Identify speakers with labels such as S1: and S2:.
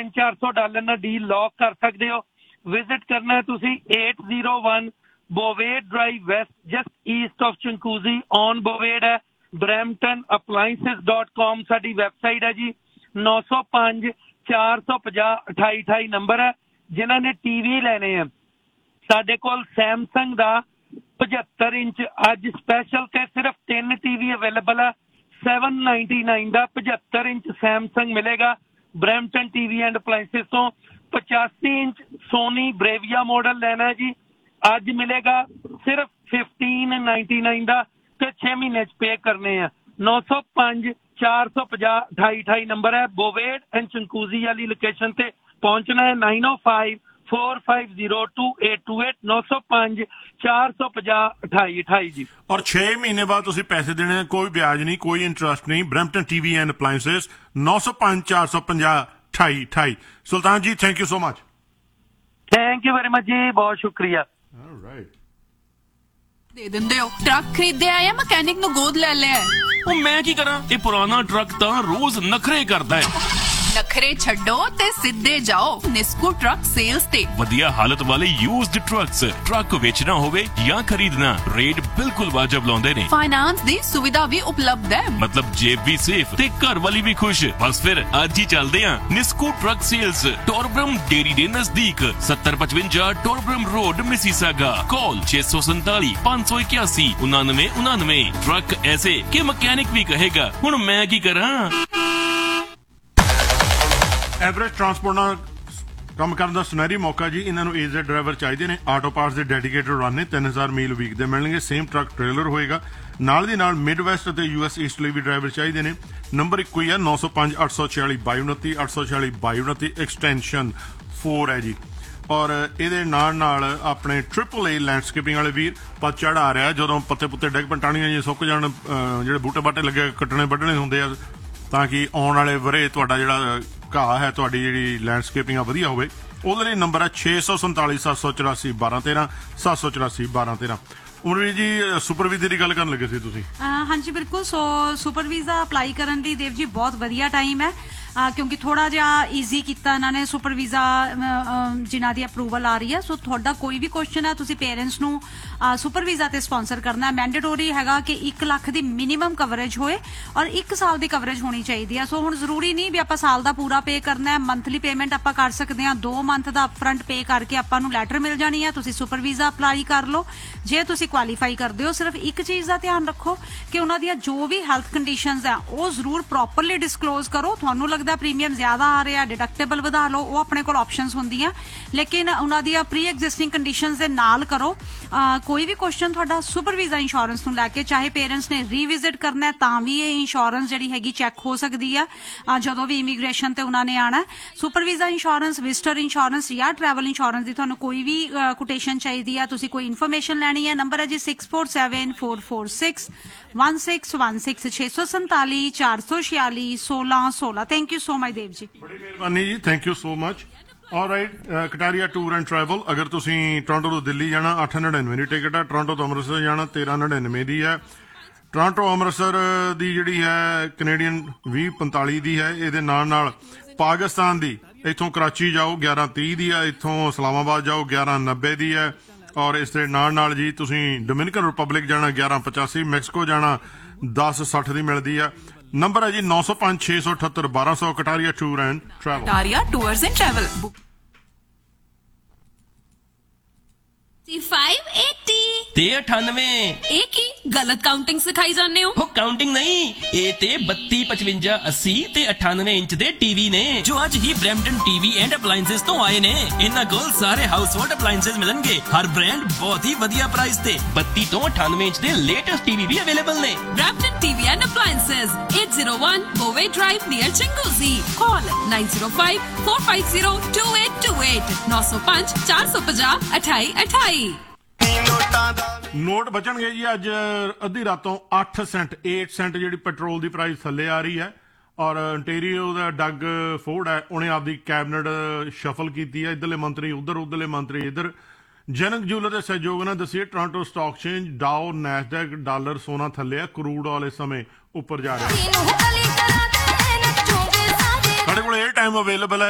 S1: $400 ਨਾਲ deal lock ਕਰ ਸਕਦੇ ਹੋ। ਵਿਜ਼ਿਟ ਕਰਨਾ ਹੈ ਤੁਸੀਂ 801 ਬੋਵੇਡ drive West, just East of ਚੰਕੂਜ਼ੀ on ਬੋਵੇਡ ਹੈ। bramptonappliances.com ਸਾਡੀ ਵੈਬਸਾਈਟ ਹੈ ਜੀ। 905 450 2828 ਨੰਬਰ ਹੈ। ਜਿਨ੍ਹਾਂ ਨੇ TV ਲੈਣੇ ਆ, ਸਾਡੇ ਕੋਲ ਸੈਮਸੰਗ ਦਾ 75 ਇੰਚ ਅੱਜ ਸਪੈਸ਼ਲ ਤੇ ਸਿਰਫ 3 TV ਅਵੇਲੇਬਲ ਹੈ। 799 ਦਾ 75 ਇੰਚ ਸੈਮਸੰਗ ਮਿਲੇਗਾ ਬਰੈਂਪਟਨ TV ਐਂਡ ਅਪਲਾਈਂਸਿਸ ਤੋਂ। 85 ਇੰਚ ਸੋਨੀ ਬਰੇਵੀਆ ਮਾਡਲ ਲੈਣਾ ਹੈ ਜੀ, ਅੱਜ ਮਿਲੇਗਾ ਸਿਰਫ 1599 ਦਾ ਤੇ 6 ਮਹੀਨੇ ਚ ਪੇ ਕਰਨੇ ਆ। 905 450 2828 ਨੰਬਰ ਹੈ। ਬੋਵੇਡ ਐਂਡ ਚੰਕੂਜ਼ੀ ਵਾਲੀ ਲੋਕੇਸ਼ਨ ਤੇ ਪਹੁੰਚਣਾ ਹੈ। 905 450 2828 905 450 2828 ਜੀ।
S2: ਔਰ 6 ਮਹੀਨੇ ਬਾਅਦ ਤੁਸੀਂ ਪੈਸੇ ਦੇਣੇ, ਕੋਈ ਵਿਆਜ ਨਹੀਂ, ਕੋਈ ਇੰਟਰਸਟ ਨਹੀਂ। Brampton TV and ਅਪਲਾਈਂਸਿਸ 905 450 2828। ਸੁਲਤਾਨ ਜੀ, thank you so much.
S1: Thank you very much ਜੀ, ਬਹੁਤ ਸ਼ੁਕਰੀਆ।
S3: ਦੇ ਦਿੰਦੇ ਹੋ ਟਰੱਕ ਖਰੀਦਿਆ ਜਾਂ ਮਕੈਨਿਕ ਨੂੰ ਗੋਦ ਲੈ ਲਿਆ?
S4: ਉਹ ਮੈਂ ਕੀ ਕਰਾਂ, ਇਹ ਪੁਰਾਣਾ ਟਰੱਕ ਤਾਂ ਰੋਜ਼ ਨਖਰੇ ਕਰਦਾ ਹੈ।
S3: ਨਖਰੇ ਛੱਡੋ ਤੇ ਸਿੱਧੇ ਜਾਓ ਨਿਸਕੂ ਟਰੱਕ ਸੇਲਸ ਤੇ।
S4: ਵਧੀਆ ਹਾਲਤ ਵਾਲੇ ਯੂਜ਼ਡ ਟਰੱਕਸ, ਟਰੱਕ ਵੇਚਣਾ ਹੋਵੇ ਜਾਂ ਖਰੀਦਣਾ, ਰੇਟ ਬਿਲਕੁਲ ਵਾਜਬ ਲਾਉਂਦੇ ਨੇ।
S3: ਫਾਈਨਾਂਸ ਦੀ ਸੁਵਿਧਾ ਵੀ ਉਪਲਬਧ ਹੈ,
S4: ਮਤਲਬ ਜੇਬ ਵੀ ਸੇਫ ਤੇ ਘਰ ਵਾਲੀ ਵੀ ਖੁਸ਼। ਬਸ ਫਿਰ ਅੱਜ ਹੀ ਚੱਲਦੇ ਆਂ ਨਿਸਕੂ ਟਰੱਕ ਸੇਲਸ, ਟੋਰਬਰਮ ਡੇਰੀ ਦੇ ਨਜ਼ਦੀਕ, 7055 ਟੋਰਬਰਮ ਰੋਡ, ਮਿਸੀਸਾਗਾ। ਕਾਲ 647 581 9999। ਟਰੱਕ ਐਸੇ ਕਿ ਮਕੈਨਿਕ ਵੀ ਕਹੇਗਾ ਹੁਣ ਮੈਂ ਕੀ ਕਰਾਂ।
S2: ਐਵਰੇਜ ਟਰਾਂਸਪੋਰਟ ਨਾਲ ਕੰਮ ਕਰਨ ਦਾ ਸੁਨਹਿਰੀ ਮੌਕਾ ਜੀ। ਇਹਨਾਂ ਨੂੰ ਏਜਡ ਡਰਾਈਵਰ ਚਾਹੀਦੇ ਨੇ। ਆਟੋ ਪਾਰਟਸ ਦੇ ਡੈਡੀਕੇਟਡ ਰਨ ਨੇ 3000 ਮੀਲ ਵੀਕ ਦੇ ਮਿਲਣਗੇ। ਸੇਮ ਟਰੱਕ ਟ੍ਰੇਲਰ ਹੋਏਗਾ। ਨਾਲ ਦੀ ਨਾਲ ਮਿਡ ਵੈਸਟ ਅਤੇ US ਈਸਟ ਲਈ ਵੀ ਡਰਾਈਵਰ ਚਾਹੀਦੇ ਨੇ। ਨੰਬਰ ਇੱਕੋ ਹੀ ਹੈ 905 846 2229 846 2229 ਐਕਸਟੈਂਸ਼ਨ 4 ਹੈ ਜੀ। ਔਰ ਇਹਦੇ ਨਾਲ ਆਪਣੇ AAA ਲੈਂਡਸਕੇਪਿੰਗ ਵਾਲੇ ਵੀਰ ਪਤਝੜ ਆ ਰਿਹਾ, ਜਦੋਂ ਪੱਤੇ ਪੁੱਤੇ ਡਿੱਗ ਪੈਣ, ਟਾਹਣੀਆਂ ਜੇ ਸੁੱਕ ਜਾਣ, ਜਿਹੜੇ ਬੂਟੇ ਬਾਟੇ ਲੱਗੇ ਕੱਟਣੇ ਵੱਢਣੇ ਹੁੰਦੇ ਆ, ਤਾਂ ਕਿ ਆਉਣ ਵਾਲੇ ਵਰੇ ਤੁਹਾਡਾ ਜਿਹੜਾ ਘਾਹ ਹੈ, ਤੁਹਾਡੀ ਜਿਹੜੀ ਲੈਂਡਸਕੇਪਿੰਗ ਆ ਵਧੀਆ ਹੋਵੇ। ਉਹਦੇ ਲਈ ਨੰਬਰ ਹੈ 647 784 1213 784 1213। ਉਮਰਵੀਰ ਜੀ, ਸੁਪਰ ਵੀਜ਼ਾ ਦੀ ਗੱਲ ਕਰਨ ਲੱਗੇ ਸੀ ਤੁਸੀਂ।
S5: ਹਾਂਜੀ ਬਿਲਕੁਲ। ਸੋ ਸੁਪਰ ਵੀਜ਼ਾ ਅਪਲਾਈ ਕਰਨ ਲਈ ਦੇਵ ਜੀ ਬਹੁਤ ਵਧੀਆ ਟਾਈਮ ਹੈ, ਕਿਉਂਕਿ ਥੋੜਾ ਜਿਹਾ ਈਜ਼ੀ ਕੀਤਾ ਇਹਨਾਂ ਨੇ ਸੁਪਰ ਵੀਜ਼ਾ ਜਿਨ੍ਹਾਂ ਦੀ ਅਪਰੂਵਲ ਆ ਰਹੀ ਹੈ। ਸੋ ਤੁਹਾਡਾ ਕੋਈ ਵੀ ਕੁਐਸਚਨ ਹੈ, ਤੁਸੀਂ ਪੇਰੈਂਟਸ ਨੂੰ ਸੁਪਰ ਵੀਜ਼ਾ ਤੇ ਸਪਾਂਸਰ ਕਰਨਾ ਹੈ। ਮੈਂਡੇਟੋਰੀ ਹੈਗਾ ਕਿ 1 ਲੱਖ ਦੀ ਮਿਨੀਮਮ ਕਵਰੇਜ ਹੋਏ ਔਰ 1 ਸਾਲ ਦੀ ਕਵਰੇਜ ਹੋਣੀ ਚਾਹੀਦੀ ਹੈ। ਸੋ ਹੁਣ ਜ਼ਰੂਰੀ ਨਹੀਂ ਵੀ ਆਪਾਂ ਸਾਲ ਦਾ ਪੂਰਾ ਪੇ ਕਰਨਾ ਹੈ, ਮੰਥਲੀ ਪੇਮੈਂਟ ਆਪਾਂ ਕਰ ਸਕਦੇ ਹਾਂ। 2 ਮੰਥ ਦਾ ਅਪਫਰੰਟ ਪੇ ਕਰਕੇ ਆਪਾਂ ਨੂੰ ਲੈਟਰ ਮਿਲ ਜਾਣੀ ਹੈ, ਤੁਸੀਂ ਸੁਪਰ ਵੀਜ਼ਾ ਅਪਲਾਈ ਕਰ ਲਓ। ਜੇ ਤੁਸੀਂ ਕੁਆਲੀਫਾਈ ਕਰਦੇ ਹੋ, ਸਿਰਫ ਇੱਕ ਚੀਜ਼ ਦਾ ਧਿਆਨ ਰੱਖੋ ਕਿ ਉਹਨਾਂ ਦੀਆਂ ਜੋ ਵੀ ਹੈਲਥ ਕੰਡੀਸ਼ਨਸ ਆ ਉਹ ਜ਼ਰੂਰ ਪ੍ਰੋਪਰਲੀ ਡਿਸਕਲੋਜ਼ ਕਰੋ। ਤੁਹਾਨੂੰ ਲੱਗਦਾ ਪ੍ਰੀਮੀਅਮ ਜ਼ਿਆਦਾ ਆ ਰਿਹਾ, ਡਿਡਕਟੇਬਲ ਵਧਾ ਲਓ, ਉਹ ਆਪਣੇ ਕੋਲ ਆਪਸ਼ਨਸ ਹੁੰਦੀਆਂ, ਲੇਕਿਨ ਉਹਨਾਂ ਦੀਆਂ ਪ੍ਰੀ ਐਗਜ਼ਿਸਟਿੰਗ ਕੰਡੀਸ਼ਨਸ ਦੇ ਨਾਲ ਕਰੋ। ਕੋਈ ਵੀ ਕੁਐਸਚਨ ਤੁਹਾਡਾ ਸੁਪਰ ਵੀਜ਼ਾ ਇੰਸ਼ੋਰੈਂਸ ਨੂੰ ਲੈ ਕੇ, ਚਾਹੇ ਪੇਰੈਂਟਸ ਨੇ ਰੀਵਿਜ਼ਿਟ ਕਰਨਾ ਹੈ ਤਾਂ ਵੀ ਇਹ ਇੰਸ਼ੋਰੈਂਸ ਜਿਹੜੀ ਹੈਗੀ ਚੈੱਕ ਹੋ ਸਕਦੀ ਆ ਜਦੋਂ ਵੀ ਇਮੀਗ੍ਰੇਸ਼ਨ ਤੇ ਉਹਨਾਂ ਨੇ ਆਣਾ। Super visa insurance, visitor insurance ਜਾਂ ਟਰੈਵਲ ਇੰਸ਼ੋਰੈਂਸ ਦੀ ਤੁਹਾਨੂੰ ਕੋਈ ਵੀ ਕੋਟੇਸ਼ਨ ਚਾਹੀਦੀ ਆ, ਤੁਸੀਂ ਕੋਈ ਇਨਫੋਰਮੇਸ਼ਨ ਲੈਣੀ ਹੈ, ਨੰਬਰ ਹੈ ਜੀ 647 446 1616 647 446 1616। Thank you so much Dev ji,
S2: ਬੜੀ ਮਿਹਰਬਾਨੀ ਜੀ, thank you so much. All right, Kataria tour and travel. ਅਗਰ ਤੁਸੀਂ ਟੋਰਾਂਟੋ ਤੋਂ ਦਿੱਲੀ ਜਾਣਾ 899 ਦੀ ਟਿਕਟ ਹੈ, ਟੋਰਾਂਟੋ ਤੋਂ ਅੰਮ੍ਰਿਤਸਰ ਜਾਣਾ 1399 ਦੀ ਹੈ। ਟੋਰਾਂਟੋ ਅੰਮ੍ਰਿਤਸਰ ਦੀ ਜਿਹੜੀ ਹੈ ਕੈਨੇਡੀਅਨ 2045 ਦੀ ਹੈ। ਇਹਦੇ ਨਾਲ ਪਾਕਿਸਤਾਨ ਦੀ ਇੱਥੋਂ ਕਰਾਚੀ ਜਾਓ 1130 ਦੀ ਹੈ, ਇੱਥੋਂ ਇਸਲਾਮਾਬਾਦ ਜਾਓ 1190 ਦੀ ਹੈ। ਔਰ ਇਸ ਦੇ ਨਾਲ ਜੀ ਤੁਸੀਂ ਡੋਮਿਨਿਕਨ ਰਿਪਬਲਿਕ ਜਾਣਾ 1185, ਮੈਕਸੀਕੋ ਜਾਣਾ 1060 ਦੀ ਮਿਲਦੀ ਆ। ਨੰਬਰ ਹੈ ਜੀ 905 678 1200। Kataria tour and travel.
S3: Kataria tours and travel
S6: 580
S7: ਤੇ 98।
S6: ਇਹ ਕੀ ਗਲਤ ਕਾਊਂਟਿੰਗ ਸਿਖਾਈ ਜਾਂਦੇ ਹੋ?
S7: ਉਹ ਕਾਊਂਟਿੰਗ ਨਹੀਂ, ਇਹ ਤੇ 32 55 80 ਤੇ 98 ਇੰਚ ਦੇ ਟੀਵੀ ਨੇ ਜੋ ਅੱਜ ਹੀ ਬਰੈਂਪਟਨ TV ਐਂਡ ਅਪਲਾਈਐਂਸਸ ਤੋਂ ਆਏ ਨੇ। ਇਹਨਾਂ ਕੋਲ ਸਾਰੇ ਹਾਊਸ ਹੋਲਡ ਅਪਲਾਈਐਂਸਸ ਮਿਲਣਗੇ, ਹਰ ਬ੍ਰਾਂਡ ਬਹੁਤ ਹੀ ਵਧੀਆ ਪ੍ਰਾਈਸ ਤੇ। 32 ਤੋਂ 98 ਇੰਚ ਦੇ ਲੇਟੈਸਟ ਟੀਵੀ ਵੀ ਅਵੇਲੇਬਲ ਨੇ।
S6: Brampton TV and appliances 801 ਬੋਵੇ drive near ਚੰਗੂਜ਼ੀ। Call 905 450 2828 905 450 2828।
S2: Note ਬਚਣਗੇ ਜੀ ਅੱਜ ਅੱਧੀ ਰਾਤੋਂ 8 ਸੈਂਟ ਜਿਹੜੀ ਪੈਟਰੋਲ ਦੀ ਪ੍ਰਾਈਸ ਥੱਲੇ ਆ ਰਹੀ ਹੈ। ਔਰ ontario ਦਾ ਡੱਗ ਫੋਰਡ ਹੈ, ਉਹਨੇ ਆਪਦੀ ਕੈਬਨਿਟ ਸ਼ਫਲ ਕੀਤੀ ਹੈ। ਇੱਧਰਲੇ ਮੰਤਰੀ ਉੱਧਰ, ਉੱਧਰਲੇ ਮੰਤਰੀ ਇੱਧਰ। ਜਨਕ ਜੂਲਰ ਦੇ ਸਹਿਯੋਗ ਨਾਲ ਦੱਸੀਏ Toronto stock exchange, ਡਾਓ, Nasdaq, dollar ਸੋਨਾ ਥੱਲੇ ਆ, ਕਰੂਡ ਵਾਲੇ ਸਮੇਂ ਉੱਪਰ ਜਾ ਰਿਹਾ। ਸਾਡੇ ਕੋਲ ਇਹ ਟਾਈਮ ਅਵੇਲੇਬਲ ਹੈ